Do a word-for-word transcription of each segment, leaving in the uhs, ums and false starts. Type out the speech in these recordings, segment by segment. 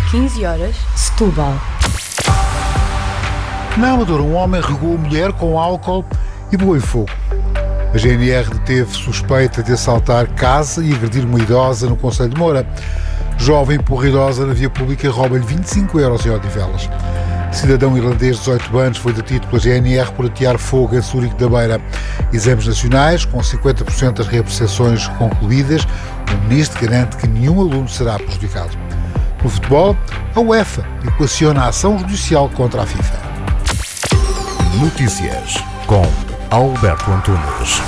quinze horas, Setúbal. Na Amadora, um homem regou a mulher com álcool e pegou em fogo. A G N R deteve suspeita de assaltar casa e agredir uma idosa no concelho de Moura. Jovem empurra idosa na via pública e rouba-lhe vinte e cinco euros em Odivelas. Cidadão irlandês de dezoito anos foi detido pela G N R por atear fogo em Zurique da Beira. Exames nacionais, com cinquenta por cento das reapreciações concluídas, o ministro garante que nenhum aluno será prejudicado. No futebol, a UEFA equaciona a ação judicial contra a FIFA. Notícias com Alberto Antunes.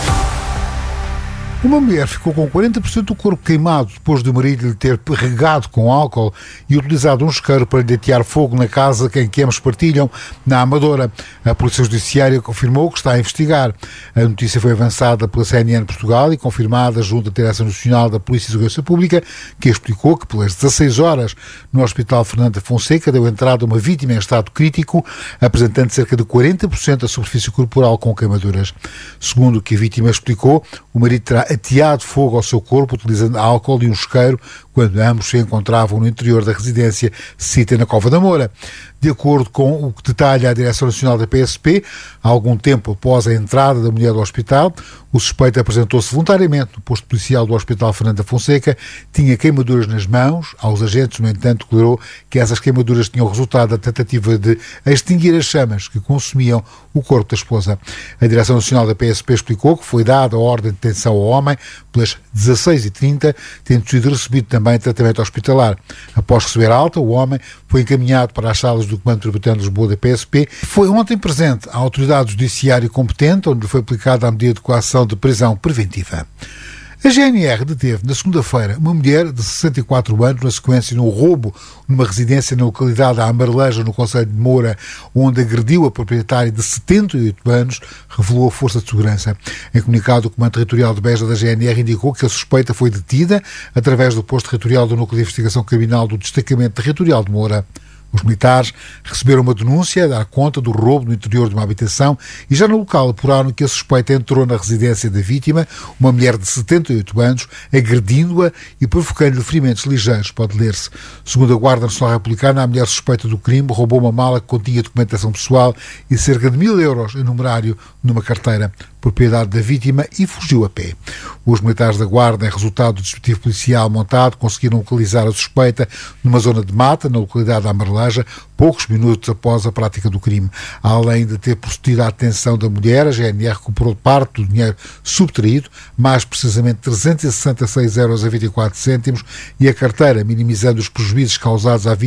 Uma mulher ficou com quarenta por cento do corpo queimado depois do marido lhe ter regado com álcool e utilizado um isqueiro para lhe atear fogo na casa que em que ambos partilham, na Amadora. A Polícia Judiciária confirmou que está a investigar. A notícia foi avançada pela C N N Portugal e confirmada junto à Direção Nacional da Polícia e Segurança Pública, que explicou que pelas dezasseis horas no Hospital Fernando da Fonseca deu entrada uma vítima em estado crítico, apresentando cerca de quarenta por cento da superfície corporal com queimaduras. Segundo o que a vítima explicou, o marido terá ateado fogo ao seu corpo utilizando álcool e um isqueiro quando ambos se encontravam no interior da residência cita na Cova da Moura. De acordo com o que detalha a Direção Nacional da P S P, há algum tempo após a entrada da mulher do hospital, o suspeito apresentou-se voluntariamente no posto policial do Hospital Fernando da Fonseca, tinha queimaduras nas mãos. Aos agentes, no entanto, declarou que essas queimaduras tinham resultado da tentativa de extinguir as chamas que consumiam o corpo da esposa. A Direção Nacional da P S P explicou que foi dada a ordem de detenção ao homem pelas dezasseis e trinta, tendo sido recebido também tratamento hospitalar. Após receber alta, o homem foi encaminhado para as salas do Comando Metropolitano de Lisboa da P S P. Foi ontem presente à autoridade judiciária competente, onde lhe foi aplicada a medida de coação de prisão preventiva. A G N R deteve na segunda-feira uma mulher de sessenta e quatro anos na sequência de um roubo numa residência na localidade da Amareleja, no concelho de Moura, onde agrediu a proprietária de setenta e oito anos, revelou a Força de Segurança. Em comunicado, o Comando Territorial de Beja da G N R indicou que a suspeita foi detida através do posto territorial do Núcleo de Investigação Criminal do Destacamento Territorial de Moura. Os militares receberam uma denúncia a dar conta do roubo no interior de uma habitação e já no local apuraram que a suspeita entrou na residência da vítima, uma mulher de setenta e oito anos, agredindo-a e provocando-lhe ferimentos ligeiros, pode ler-se. Segundo a Guarda Nacional Republicana, a mulher suspeita do crime roubou uma mala que continha documentação pessoal e cerca de mil euros em numerário numa carteira, propriedade da vítima, e fugiu a pé. Os militares da Guarda, em resultado do dispositivo policial montado, conseguiram localizar a suspeita numa zona de mata, na localidade da Amareleja, poucos minutos após a prática do crime. Além de ter procedido à detenção da mulher, a G N R recuperou parte do dinheiro subtraído, mais precisamente trezentos e sessenta e seis euros e vinte e quatro cêntimos, e a carteira, minimizando os prejuízos causados à vítima